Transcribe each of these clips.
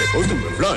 Último plan.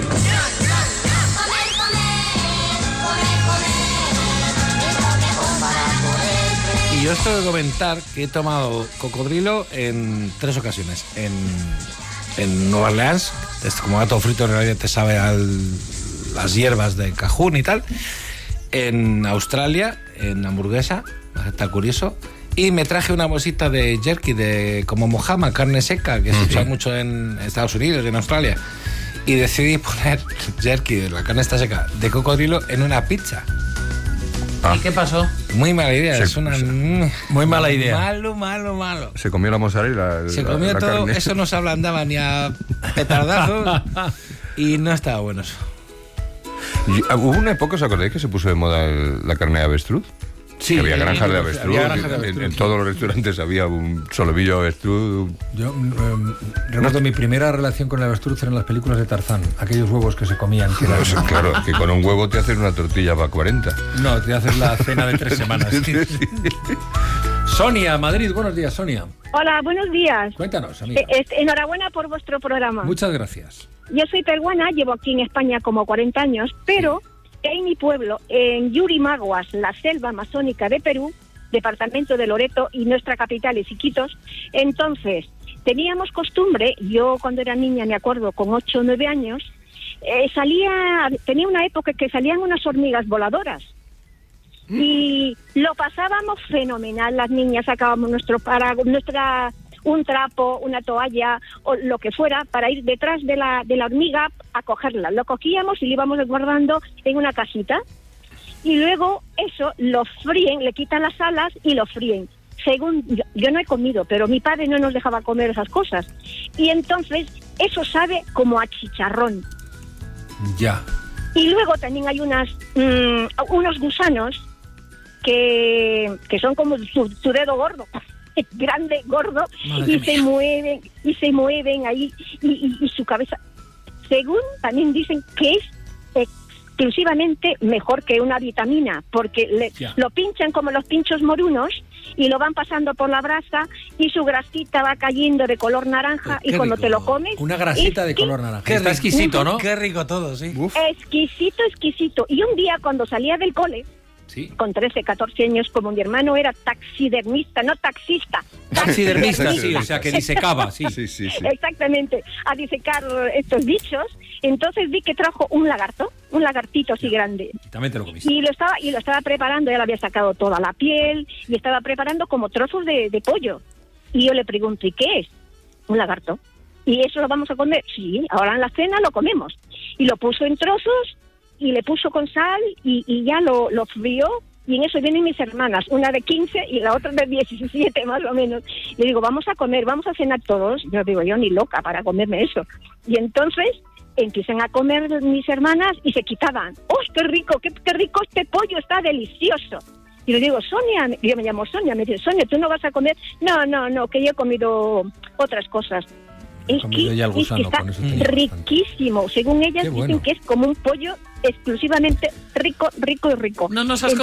Y yo os tengo que comentar que he tomado cocodrilo en 3 ocasiones. En Nueva Orleans, como gato frito en realidad te sabe a las hierbas de cajún y tal. En Australia, en hamburguesa, está curioso. Y me traje una bolsita de jerky, como mojama, carne seca, que se usa mucho en Estados Unidos y en Australia. Y decidí poner jerky, la carne está seca, de cocodrilo en una pizza. ¿Y qué pasó? Muy mala idea, es una... Muy mala idea. Malo. Se comió la mozzarella. Se comió todo, carne. eso no se ablandaba ni a petardazos y no estaba bueno eso. Hubo una época, ¿os acordáis que se puso de moda la carne de avestruz? Sí, que había granjas de avestruz. Había granjas de avestruz, en todos los restaurantes había un solomillo de avestruz. Yo recuerdo mi primera relación con el avestruz en las películas de Tarzán. Aquellos huevos que se comían. Que eran... Claro, que con un huevo te hacen una tortilla para 40. No, te haces la cena de 3 semanas. Sí. Sonia, Madrid, buenos días, Sonia. Hola, buenos días. Cuéntanos, amiga. Enhorabuena por vuestro programa. Muchas gracias. Yo soy peruana, llevo aquí en España como 40 años, pero en mi pueblo, en Yurimaguas, la selva amazónica de Perú, departamento de Loreto y nuestra capital es Iquitos, entonces teníamos costumbre, yo cuando era niña me acuerdo con 8 o 9 años, tenía una época que salían unas hormigas voladoras. Y lo pasábamos fenomenal, las niñas sacábamos un trapo, una toalla o lo que fuera para ir detrás de la hormiga a cogerla. Lo cogíamos y lo íbamos guardando en una cajita y luego eso lo fríen, le quitan las alas y lo fríen. Según yo no he comido, pero mi padre no nos dejaba comer esas cosas y entonces eso sabe como a chicharrón. Ya. Y luego también hay unos gusanos que son como su dedo gordo, grande, gordo, y se mueven ahí, y su cabeza, según también dicen que es exclusivamente mejor que una vitamina, porque lo pinchan como los pinchos morunos, y lo van pasando por la brasa, y su grasita va cayendo de color naranja, y cuando te lo comes... Una grasita de color naranja. Qué exquisito, ¿no? Qué rico todo, sí. Uf. Exquisito. Y un día cuando salía del cole, Sí. con 13, 14 años, como mi hermano era taxidermista, no taxista. Taxidermista, sí, o sea, que disecaba, sí. Sí. Exactamente, a disecar estos bichos. Entonces vi que trajo un lagartito así grande. También te lo comiste. Y lo estaba preparando, ya le había sacado toda la piel, y estaba preparando como trozos de pollo. Y yo le pregunto, ¿y qué es? Un lagarto. ¿Y eso lo vamos a comer? Sí, ahora en la cena lo comemos. Y lo puso en trozos, y le puso con sal y ya lo frío, y en eso vienen mis hermanas, una de 15 y la otra de 17 más o menos. Le digo, vamos a comer, vamos a cenar todos. Yo digo, yo ni loca para comerme eso. Y entonces empiezan a comer mis hermanas y se quitaban. ¡Oh, qué rico este pollo, está delicioso! Y le digo, Sonia, yo me llamo Sonia, me dice, Sonia, ¿tú no vas a comer? No, que yo he comido otras cosas. Es que está riquísimo. Según ellas dicen que es como un pollo exclusivamente rico. No nos has